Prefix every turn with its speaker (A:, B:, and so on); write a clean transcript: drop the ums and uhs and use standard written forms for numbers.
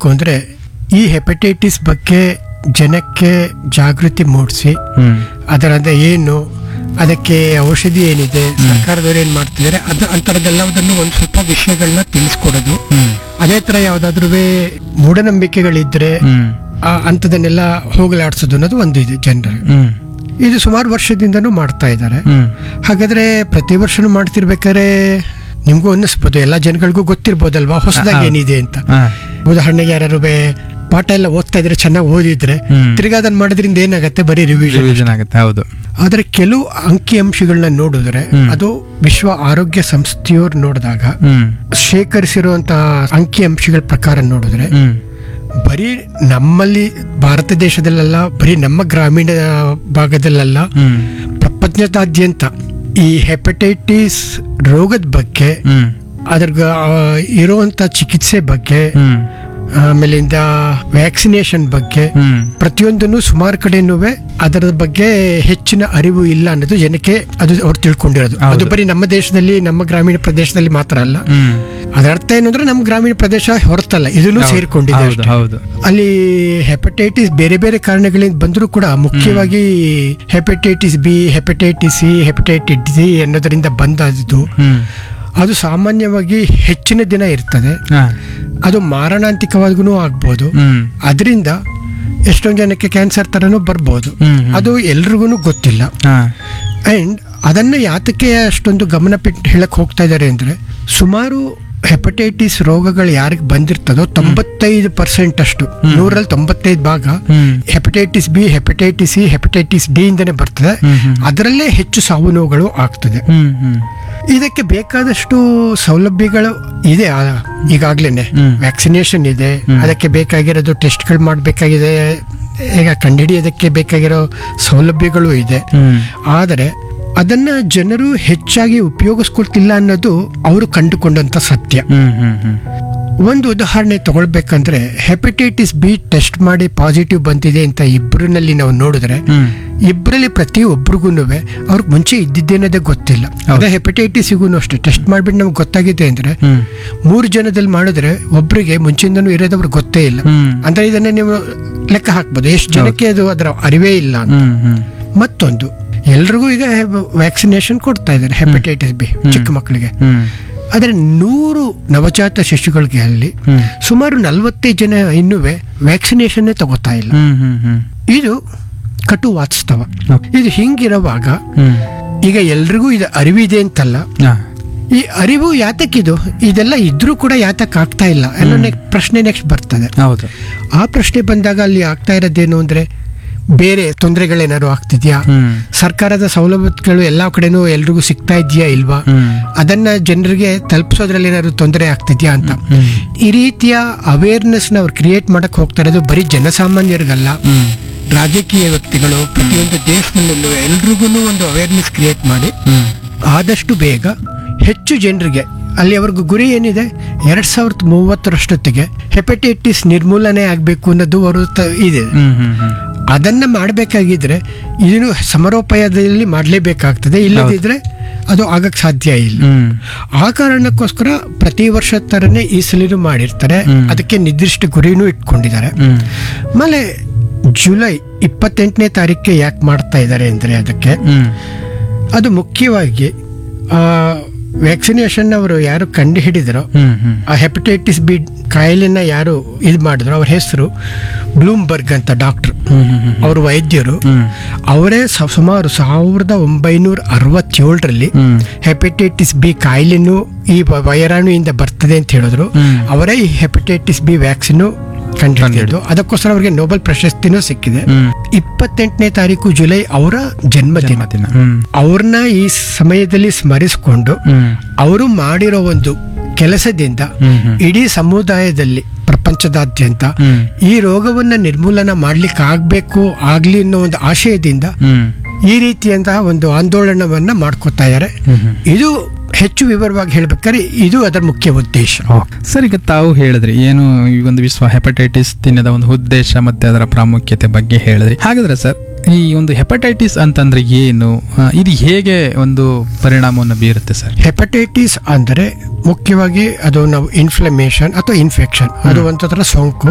A: ಮಾಡಬೇಕು ಅಂದ್ರೆ ಈ ಹೆಪಟೈಟಿಸ್ ಬಗ್ಗೆ ಜನಕ್ಕೆ ಜಾಗೃತಿ ಮೂಡಿಸಿ ಅದರದ ಏನು, ಅದಕ್ಕೆ ಔಷಧಿ ಏನಿದೆ, ಸರ್ಕಾರದವರು ಏನ್ ಮಾಡ್ತಿದ್ದಾರೆ ಅಂತರದೆಲ್ಲದನ್ನು ಒಂದು ಸ್ವಲ್ಪ ವಿಷಯಗಳನ್ನ ತಿಳಿಸ್ಕೊಡೋದು. ಅದೇ ತರ ಯಾವ್ದಾದ್ರು ಮೂಢನಂಬಿಕೆಗಳಿದ್ರೆ ಅಂತದನ್ನೆಲ್ಲ ಹೋಗಲಾಡಿಸೋದು ಅನ್ನೋದು ಒಂದು ಇದೆ ಜನರಲ್ಲಿ. ಇದು ಸುಮಾರು ವರ್ಷದಿಂದನೂ ಮಾಡ್ತಾ ಇದ್ದಾರೆ. ಹಾಗಾದ್ರೆ ಪ್ರತಿ ವರ್ಷನೂ ಮಾಡ್ತಿರ್ಬೇಕಾದ್ರೆ ನಿಮ್ಗೂ ಅನ್ನಿಸ್ಬೋದು, ಎಲ್ಲಾ ಜನಗಳಿಗೂ ಗೊತ್ತಿರ್ಬೋದಲ್ವಾ ಹೊಸದಾಗಿ ಏನಿದೆ ಅಂತ. ಉದಾಹರಣೆಗೆ ಯಾರು ಪಾಠ ಎಲ್ಲ ಓದ್ತಾ ಇದ್ರೆ, ಚೆನ್ನಾಗಿ ಓದಿದ್ರೆ ತಿರ್ಗಾ ಅದನ್ನ ಮಾಡೋದ್ರಿಂದ ಏನಾಗತ್ತೆ, ಬರೀ ರಿವಿಷನ್
B: ಆಗುತ್ತೆ. ಹೌದು.
A: ಆದ್ರೆ ಕೆಲವು ಅಂಕಿ ಅಂಶಗಳನ್ನ ನೋಡಿದ್ರೆ, ಅದು ವಿಶ್ವ ಆರೋಗ್ಯ ಸಂಸ್ಥೆಯವ್ರು ನೋಡಿದಾಗ ಶೇಖರಿಸಿರುವಂತಹ ಅಂಕಿ ಅಂಶಗಳ ಪ್ರಕಾರ ನೋಡಿದ್ರೆ, ಬರೀ ನಮ್ಮಲ್ಲಿ ಭಾರತ ದೇಶದಲ್ಲೆಲ್ಲ, ಬರೀ ನಮ್ಮ ಗ್ರಾಮೀಣ ಭಾಗದಲ್ಲೆಲ್ಲ, ಪ್ರಪಂಚದಾದ್ಯಂತ ಈ ಹೆಪಟೈಟಿಸ್ ರೋಗದ ಬಗ್ಗೆ, ಅದ್ರ ಇರುವಂತ ಚಿಕಿತ್ಸೆ ಬಗ್ಗೆ, ಆಮೇಲಿಂದ ವ್ಯಾಕ್ಸಿನೇಷನ್ ಬಗ್ಗೆ, ಪ್ರತಿಯೊಂದನ್ನು ಸುಮಾರು ಕಡೆನೂ ಅದರ ಬಗ್ಗೆ ಹೆಚ್ಚಿನ ಅರಿವು ಇಲ್ಲ ಅನ್ನೋದು ಜನಕ್ಕೆ ಅದು ಅವ್ರು ತಿಳ್ಕೊಂಡಿರೋದು. ಅದು ಬರೀ ನಮ್ಮ ದೇಶದಲ್ಲಿ, ನಮ್ಮ ಗ್ರಾಮೀಣ ಪ್ರದೇಶದಲ್ಲಿ ಮಾತ್ರ ಅಲ್ಲ. ಅದರ ಅರ್ಥ ಏನಂದ್ರೆ ನಮ್ಮ ಗ್ರಾಮೀಣ ಪ್ರದೇಶ ಹೊರತಲ್ಲ, ಇದನ್ನು ಸೇರಿಕೊಂಡಿದೆ. ಅಲ್ಲಿ ಹೆಪಟೈಟಿಸ್ ಬೇರೆ ಬೇರೆ ಕಾರಣಗಳಿಂದ ಬಂದರೂ ಕೂಡ, ಮುಖ್ಯವಾಗಿ hepatitis B, hepatitis C, hepatitis D ಅನ್ನೋದರಿಂದ ಬಂದದ್ದು. ಅದು ಸಾಮಾನ್ಯವಾಗಿ ಹೆಚ್ಚಿನ ದಿನ ಇರ್ತದೆ, ಅದು ಮಾರಣಾಂತಿಕವಾಗೂ ಆಗ್ಬೋದು. ಅದರಿಂದ ಎಷ್ಟೊಂದು ಜನಕ್ಕೆ ಕ್ಯಾನ್ಸರ್ ತರನು ಬರ್ಬೋದು. ಅದು ಎಲ್ರಿಗೂ ಗೊತ್ತಿಲ್ಲ. ಅಂಡ್ ಅದನ್ನ ಯಾತಕ್ಕೆ ಅಷ್ಟೊಂದು ಗಮನ ಬಿಟ್ಟು ಹೇಳಕ್ ಹೋಗ್ತಾ ಇದ್ದಾರೆ ಅಂದ್ರೆ, ಸುಮಾರು ಹೆಪಟೈಟಿಸ್ ರೋಗಗಳು ಯಾರಿಗೆ ಬಂದಿರ್ತದೋ 95% ಅಷ್ಟು, 100ರಲ್ಲಿ 95 ಭಾಗ hepatitis B, hepatitis C, hepatitis D ಇಂದನೇ ಬರ್ತದೆ. ಅದರಲ್ಲೇ ಹೆಚ್ಚು ಸಾವು ನೋವುಗಳು ಆಗ್ತದೆ. ಇದಕ್ಕೆ ಬೇಕಾದಷ್ಟು ಸೌಲಭ್ಯಗಳು ಇದೆ ಈಗಾಗ್ಲೇನೆ. ವ್ಯಾಕ್ಸಿನೇಷನ್ ಇದೆ, ಅದಕ್ಕೆ ಬೇಕಾಗಿರೋದು ಟೆಸ್ಟ್ಗಳು ಮಾಡಬೇಕಾಗಿದೆ, ಈಗ ಕಂಡುಹಿಡಿಯೋದಕ್ಕೆ ಬೇಕಾಗಿರೋ ಸೌಲಭ್ಯಗಳು ಇದೆ. ಆದರೆ ಅದನ್ನ ಜನರು ಹೆಚ್ಚಾಗಿ ಉಪಯೋಗಿಸ್ಕೊಳ್ತಿಲ್ಲ ಅನ್ನೋದು ಅವರು ಕಂಡುಕೊಂಡಂತ ಸತ್ಯ. ಒಂದು ಉದಾಹರಣೆ ತಗೊಳ್ಬೇಕಂದ್ರೆ, ಹೆಪಟೈಟಿಸ್ ಬಿ ಟೆಸ್ಟ್ ಮಾಡಿ ಪಾಸಿಟಿವ್ ಬಂದಿದೆ ಅಂತ ಇಬ್ಬರಲ್ಲಿ ನಾವು ನೋಡಿದ್ರೆ, ಇಬ್ಬರಲ್ಲಿ ಪ್ರತಿಯೊಬ್ಬರಿಗೂ ಅವ್ರಿಗೆ ಮುಂಚೆ ಇದ್ದಿದ್ದೇನದೇ ಗೊತ್ತಿಲ್ಲ. ಅದೇ ಹೆಪಟೈಟಿಸ್ಗೂ ಅಷ್ಟೇ, ಟೆಸ್ಟ್ ಮಾಡ್ಬಿಟ್ಟು ನಮ್ಗೆ ಗೊತ್ತಾಗಿದೆ ಅಂದ್ರೆ 3 ಜನದಲ್ಲಿ ಮಾಡಿದ್ರೆ ಒಬ್ಬರಿಗೆ ಮುಂಚಿಂದನೂ ಇರೋದವ್ರಿಗೆ ಗೊತ್ತೇ ಇಲ್ಲ. ಅಂದ್ರೆ ಇದನ್ನ ನೀವು ಲೆಕ್ಕ ಹಾಕ್ಬೋದು ಎಷ್ಟು ಜನಕ್ಕೆ ಅದು ಅದರ ಅರಿವೇ ಇಲ್ಲ ಅಂತ. ಮತ್ತೊಂದು, ಎಲ್ರಿಗೂ ಈಗ ವ್ಯಾಕ್ಸಿನೇಷನ್ ಕೊಡ್ತಾ ಇದ್ದಾರೆ ಹೆಪಟೈಟಿಸ್ ಬಿ ಚಿಕ್ಕ ಮಕ್ಕಳಿಗೆ. ಆದ್ರೆ 100 ನವಜಾತ ಶಿಶುಗಳಿಗೆ ಅಲ್ಲಿ ಸುಮಾರು 45 ಜನ ಇನ್ನೂ ವ್ಯಾಕ್ಸಿನೇಷನ್ ತಗೋತಾ ಇಲ್ಲ. ಇದು ಕಟು ವಾಸ್ತವ. ಇದು ಹಿಂಗಿರುವಾಗ ಈಗ ಎಲ್ರಿಗೂ ಇದು ಅರಿವಿದೆ ಅಂತಲ್ಲ, ಈ ಅರಿವು ಯಾತಕ್ಕಿದು, ಇದೆಲ್ಲ ಇದ್ರೂ ಕೂಡ ಯಾತಕ್ ಆಗ್ತಾ ಇಲ್ಲ ಅನ್ನೋ ಪ್ರಶ್ನೆ ನೆಕ್ಸ್ಟ್ ಬರ್ತದೆ. ಆ ಪ್ರಶ್ನೆ ಬಂದಾಗ ಅಲ್ಲಿ ಆಗ್ತಾ ಇರೋದೇನು ಅಂದ್ರೆ, ಬೇರೆ ತೊಂದರೆಗಳೇನಾದ್ರು ಆಗ್ತಿದ್ಯಾ, ಸರ್ಕಾರದ ಸೌಲಭ್ಯಗಳು ಎಲ್ಲಾ ಕಡೆನೂ ಎಲ್ರಿಗೂ ಸಿಗ್ತಾ ಇದೆಯಾ ಇಲ್ವಾ, ಅದನ್ನ ಜನರಿಗೆ ತಲುಪಿಸೋದ್ರಲ್ಲಿ ಏನಾದ್ರು ತೊಂದರೆ ಆಗ್ತಿದ್ಯಾ ಅಂತ. ಈ ರೀತಿಯ ಅವೇರ್ನೆಸ್ ನ ಅವ್ರು ಕ್ರಿಯೇಟ್ ಮಾಡಕ್ ಹೋಗ್ತಾ ಇರೋದು ಬರೀ ಜನಸಾಮಾನ್ಯರಿಗಲ್ಲ, ರಾಜಕೀಯ ವ್ಯಕ್ತಿಗಳು, ಪ್ರತಿಯೊಂದು ದೇಶದಲ್ಲೂ ಎಲ್ರಿಗೂ ಒಂದು ಅವೇರ್ನೆಸ್ ಕ್ರಿಯೇಟ್ ಮಾಡಿ ಆದಷ್ಟು ಬೇಗ ಹೆಚ್ಚು ಜನರಿಗೆ, ಅಲ್ಲಿ ಅವ್ರಿಗೆ ಗುರಿ ಏನಿದೆ, 2030 ಹೆಪಟೈಟಿಸ್ ನಿರ್ಮೂಲನೆ ಆಗ್ಬೇಕು ಅನ್ನೋದು ಅವರು ಇದೆ. ಅದನ್ನ ಮಾಡಬೇಕಾಗಿದ್ರೆ ಇದನ್ನು ಸಮರೋಪಾಯದಲ್ಲಿ ಮಾಡಲೇಬೇಕಾಗ್ತದೆ, ಇಲ್ಲದಿದ್ರೆ ಅದು ಆಗಕ್ ಸಾಧ್ಯ ಇಲ್ಲ. ಆ ಕಾರಣಕ್ಕೋಸ್ಕರ ಪ್ರತಿ ವರ್ಷ ತರನೇ ಈ ಸಲಿನೂ ಮಾಡಿರ್ತಾರೆ, ಅದಕ್ಕೆ ನಿರ್ದಿಷ್ಟ ಗುರಿನೂ ಇಟ್ಕೊಂಡಿದ್ದಾರೆ. ಆಮೇಲೆ ಜುಲೈ 28ನೇ ತಾರೀಕಿಗೆ ಯಾಕೆ ಮಾಡ್ತಾ ಇದ್ದಾರೆ ಅಂದ್ರೆ, ಅದಕ್ಕೆ ಅದು ಮುಖ್ಯವಾಗಿ ವ್ಯಾಕ್ಸಿನೇಷನ್ ಅವರು ಯಾರು ಕಂಡು ಹಿಡಿದ್ರು, ಆ ಹೆಪಟೈಟಿಸ್ ಬಿ ಕಾಯಿಲೆನ ಯಾರು ಇದು ಮಾಡಿದ್ರು, ಅವ್ರ ಹೆಸರು ಬ್ಲೂಮ್ಬರ್ಗ್ ಅಂತ ಡಾಕ್ಟರ್, ಅವರು ವೈದ್ಯರು. ಅವರೇ ಸುಮಾರು 1967ರಲ್ಲಿ ಹೆಪಟೈಟಿಸ್ ಬಿ ಕಾಯಿಲೆನೂ ಈ ವೈರಾಣುವಿಂದ ಬರ್ತದೆ ಅಂತ ಹೇಳಿದ್ರು. ಅವರೇ ಈ ಹೆಪಟೈಟಿಸ್ ಬಿ ವ್ಯಾಕ್ಸಿನ್ ಕಂಡುಹಿಡಿದು, ಅದಕ್ಕೋಸ್ಕರ ಅವರಿಗೆ ನೊಬೆಲ್ ಪ್ರಶಸ್ತಿನೂ ಸಿಕ್ಕಿದೆ. 28ನೇ ತಾರೀಕು ಜುಲೈ ಅವರ ಜನ್ಮದಿನ. ಅವ್ರನ್ನ ಈ ಸಮಯದಲ್ಲಿ ಸ್ಮರಿಸಿಕೊಂಡು ಅವರು ಮಾಡಿರೋ ಒಂದು ಕೆಲಸದಿಂದ ಇಡೀ ಸಮುದಾಯದಲ್ಲಿ, ಪ್ರಪಂಚದಾದ್ಯಂತ ಈ ರೋಗವನ್ನ ನಿರ್ಮೂಲನ ಮಾಡ್ಲಿಕ್ಕೆ ಆಗ್ಲಿ ಅನ್ನೋ ಒಂದು ಆಶಯದಿಂದ ಈ ರೀತಿಯಂತಹ ಒಂದು ಆಂದೋಲನವನ್ನ ಮಾಡ್ಕೋತಾ ಇದ್ದಾರೆ. ಇದು ಹೆಚ್ಚು ವಿವರವಾಗಿ ಹೇಳ್ಬೇಕಾದ್ರೆ ಇದು ಅದರ ಮುಖ್ಯ ಉದ್ದೇಶ.
B: ಸರ್, ಈಗ ತಾವು ಹೇಳಿದ್ರಿ ಏನು ಈ ಒಂದು ವಿಶ್ವ ಹೆಪಟೈಟಿಸ್ ದಿನದ ಒಂದು ಉದ್ದೇಶ ಮತ್ತೆ ಅದರ ಪ್ರಾಮುಖ್ಯತೆ ಬಗ್ಗೆ ಹೇಳಿದ್ರಿ. ಹಾಗಾದ್ರೆ ಸರ್, ಈ ಒಂದು ಹೆಪಟೈಟಿಸ್ ಅಂತಂದ್ರೆ ಏನು, ಇದು ಹೇಗೆ ಒಂದು ಪರಿಣಾಮವನ್ನು ಬೀರುತ್ತೆ ಸರ್?
A: ಹೆಪಟೈಟಿಸ್ ಅಂದ್ರೆ ಮುಖ್ಯವಾಗಿ ಅದು ನಾವು ಇನ್ಫ್ಲಮೇಷನ್ ಅಥವಾ ಇನ್ಫೆಕ್ಷನ್, ಅದು ಒಂಥರ ಸೋಂಕು.